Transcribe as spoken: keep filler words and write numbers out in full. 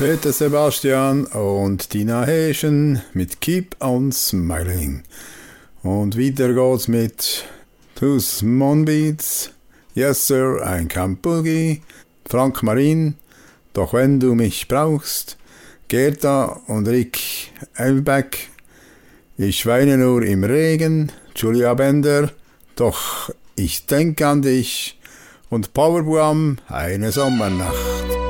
Peter Sebastian und Tina Heschen mit Keep on Smiling. Und weiter geht's mit Two Smon Beats, Yes Sir, ein Camp Boogie, Frank Marin, Doch wenn du mich brauchst, Gerda und Rick Elbeck, Ich weine nur im Regen, Julia Bender, Doch ich denk an dich und Powerbuam, Eine Sommernacht.